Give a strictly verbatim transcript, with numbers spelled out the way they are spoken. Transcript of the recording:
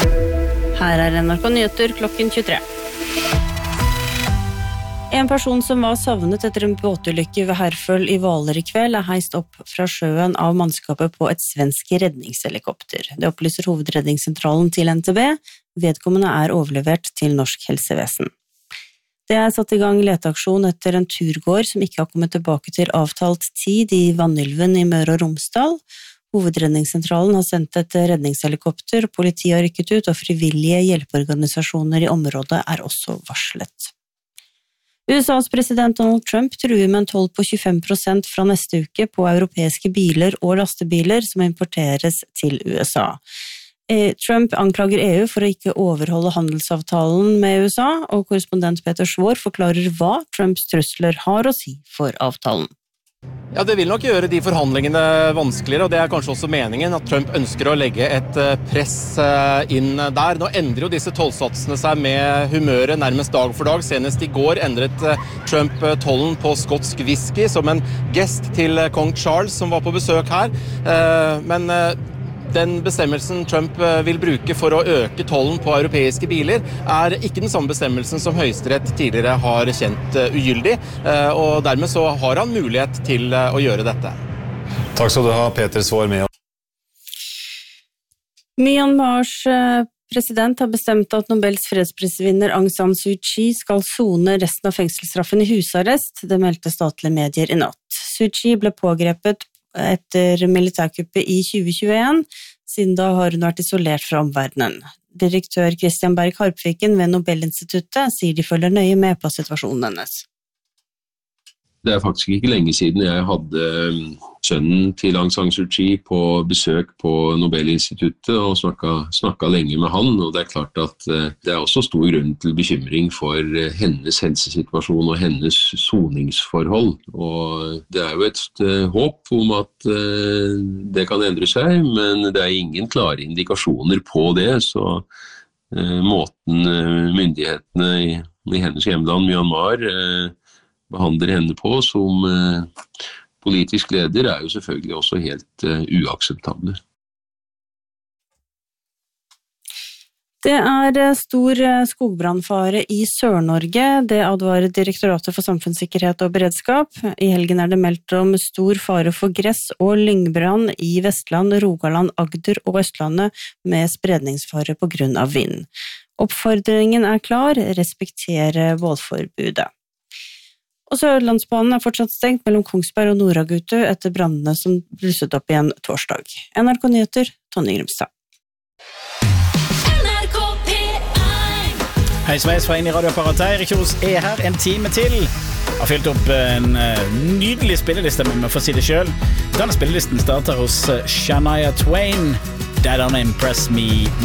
Her er N R K Nyheter klokken tjuetre. En person som var savnet etter en båtulykke ved Herføl i Hvaler i kveld er heist opp fra sjøen av mannskapet på et svensk redningshelikopter. Det opplyser hovedredningssentralen til N T B. Vedkommende er overlevert til norsk helsevesen. Det er satt i gang leteaksjon etter en turgåer som ikke har kommet tilbake til avtalt tid i Vannylven i Møre og Romsdal. Hovedredningssentralen har sendt et redningshelikopter, politiet har rykket ut, og frivillige hjelpeorganisasjoner i området er også varslet. U S A's president Donald Trump truer med en toll på tjuefem prosent fra neste uke på europeiske biler og lastebiler som importeres til U S A. Trump anklager E U for å ikke overholde handelsavtalen med U S A, og korrespondent Peter Svår forklarer hva Trumps trusler har å si for avtalen. Ja, det vil nok gjøre de forhandlingene vanskeligere, og det er kanskje også meningen at Trump ønsker å legge et press inn der. Nå endrer jo disse tollsatsene seg med humøret nærmest dag for dag. Senest i går endret Trump tollen på skotsk whisky som en gest til kong Charles som var på besøk her. Men den bestemmelsen Trump vil bruke for å øke tollen på europeiske biler er ikke den samme bestemmelsen som Høyesterett tidligere har kjent ugyldig, og dermed så har han mulighet til å gjøre dette. Takk skal du ha, Peter Svår med. Myanmars president har bestemt at Nobels fredsprisvinner Aung San Suu Kyi skal sone resten av fengselsstraffen i husarrest, det meldte statlige medier i natt. Suu Kyi ble pågrepet etter militærkuppet i tjue tjueen, siden da har hun vært isolert fra omverdenen. Direktør Christian Berg Harpviken ved Nobelinstituttet sier de følger nøye med på situasjonen hennes. Det er faktisk ikke lenge siden jeg hadde sønnen til Aung San Suu Kyi på besøk på Nobelinstituttet og snakket, snakket lenge med han, og det er klart at det er også stor grunn til bekymring for hennes helsesituasjon og hennes soningsforhold, og det er jo et håp om at det kan endre seg, men det er ingen klare indikasjoner på det, så måten myndighetene i, i hennes hjemland Myanmar behandler henne på som eh, politisk leder er jo selvfølgelig også helt eh, uakseptable. Det er stor skogbrannfare i Sør-Norge. Det advarer Direktoratet for samfunnssikkerhet og beredskap. I helgen er det meldt om stor fare for gress og lyngbrann i Vestland, Rogaland, Agder og Østlandet med spredningsfare på grunn av vind. Oppfordringen er klar, respektere bålforbudet. Og Sørlandsbanen er fortsatt stengt mellom Kongsberg og Nord-Agutu etter brannene som blusset opp igjen torsdag. N R K Nyheter, Tonje Grimstad. Hei sveis fra inn i radioapparatet. Erik Kjos er her en time til. Har fylt opp en nydelig spilleliste med meg for å si det selv. Denne spillelisten starter hos Shania Twain. That don't impress me.